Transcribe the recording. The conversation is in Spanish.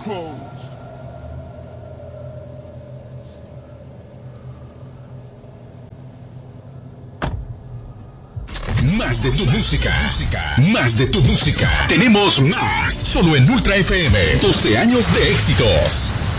closed. Más de tu música. Más de tu música. Tenemos más. Solo en Ultra FM. 12 años de éxitos.